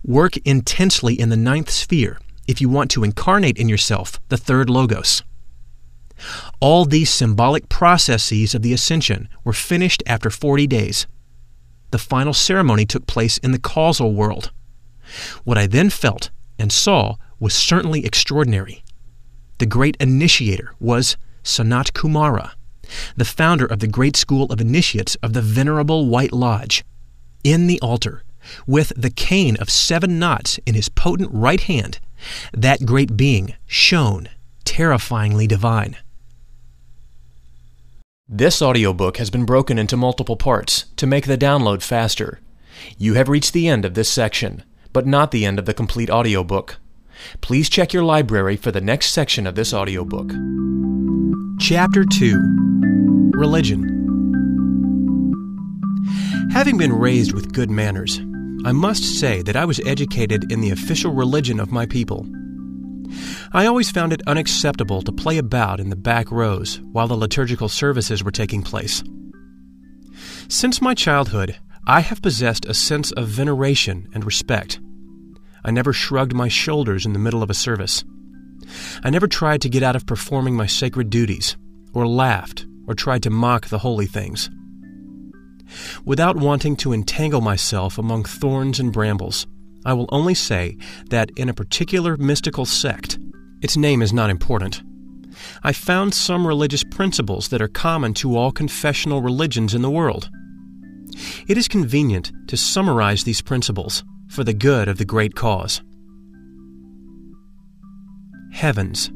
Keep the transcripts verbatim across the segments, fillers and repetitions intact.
Work intensely in the ninth sphere if you want to incarnate in yourself the third Logos. All these symbolic processes of the ascension were finished after forty days. The final ceremony took place in the causal world. What I then felt and saw was certainly extraordinary. The great initiator was Sanat Kumara, the founder of the great school of initiates of the Venerable White Lodge. In the altar, with the cane of seven knots in his potent right hand, that great being shone terrifyingly divine. This audiobook has been broken into multiple parts to make the download faster. You have reached the end of this section, but not the end of the complete audiobook. Please check your library for the next section of this audiobook. Chapter two. Religion. Having been raised with good manners, I must say that I was educated in the official religion of my people. I always found it unacceptable to play about in the back rows while the liturgical services were taking place. Since my childhood, I have possessed a sense of veneration and respect. I never shrugged my shoulders in the middle of a service. I never tried to get out of performing my sacred duties, or laughed, or tried to mock the holy things. Without wanting to entangle myself among thorns and brambles, I will only say that in a particular mystical sect, its name is not important, I found some religious principles that are common to all confessional religions in the world. It is convenient to summarize these principles for the good of the great cause. Heavens.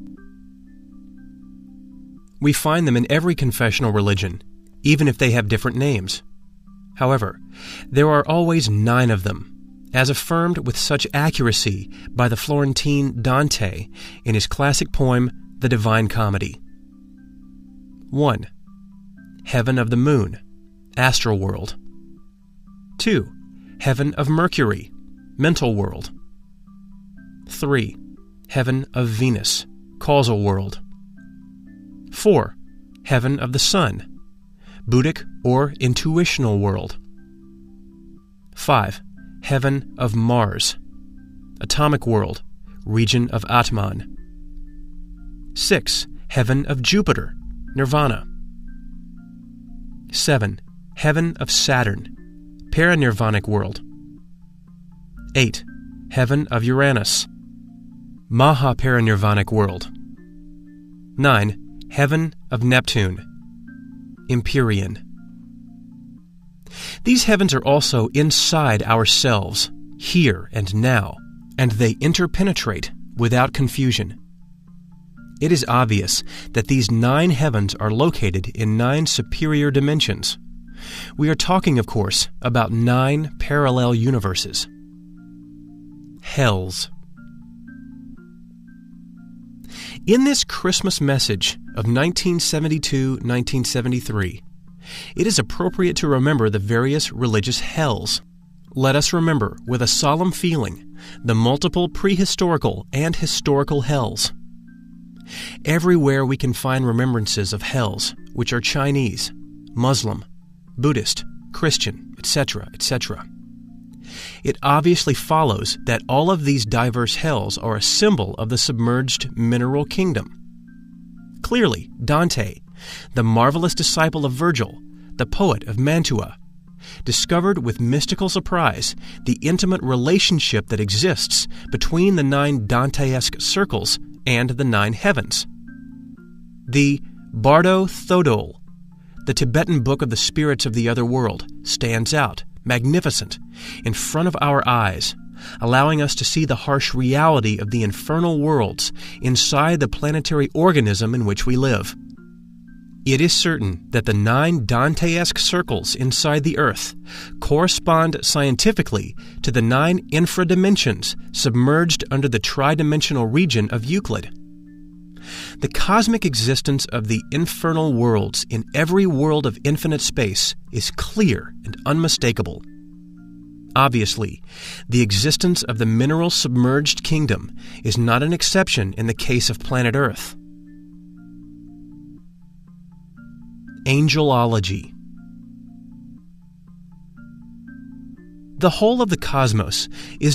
We find them in every confessional religion, even if they have different names. However, there are always nine of them, as affirmed with such accuracy by the Florentine Dante in his classic poem, The Divine Comedy. one. Heaven of the Moon, astral world. two. Heaven of Mercury, mental world. three. Heaven of Venus, causal world. four. Heaven of the Sun, Buddhic or intuitional world. five. Heaven of Mars, atomic world, region of Atman. six. Heaven of Jupiter, nirvana. seven. Heaven of Saturn, paranirvanic world. eight. Heaven of Uranus, mahaparanirvanic world. nine. Heaven of Neptune, Empyrean. These heavens are also inside ourselves, here and now, and they interpenetrate without confusion. It is obvious that these nine heavens are located in nine superior dimensions. We are talking, of course, about nine parallel universes. Hells. In this Christmas message of nineteen seventy-two to nineteen seventy-three, it is appropriate to remember the various religious hells. Let us remember, with a solemn feeling, the multiple prehistorical and historical hells. Everywhere we can find remembrances of hells, which are Chinese, Muslim, Buddhist, Christian, et cetera, et cetera. It obviously follows that all of these diverse hells are a symbol of the submerged mineral kingdom. Clearly, Dante, the marvelous disciple of Virgil, the poet of Mantua, discovered with mystical surprise the intimate relationship that exists between the nine Dantesque circles and the nine heavens. The Bardo Thodol, the Tibetan book of the spirits of the other world, stands out, magnificent, in front of our eyes, allowing us to see the harsh reality of the infernal worlds inside the planetary organism in which we live. It is certain that the nine Dantesque circles inside the Earth correspond scientifically to the nine infradimensions submerged under the tridimensional region of Euclid. The cosmic existence of the infernal worlds in every world of infinite space is clear and unmistakable. Obviously, the existence of the mineral submerged kingdom is not an exception in the case of planet Earth. Angelology. The whole of the cosmos is